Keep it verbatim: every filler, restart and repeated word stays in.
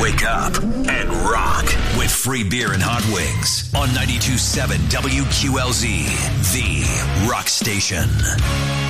Wake up and rock with free beer and hot wings on ninety-two point seven W Q L Z, the rock station.